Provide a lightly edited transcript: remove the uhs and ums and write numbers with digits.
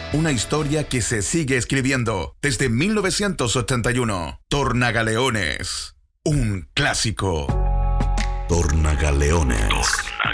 Una historia que se sigue escribiendo desde 1981. Tornagaleones, un clásico. Tornagaleones.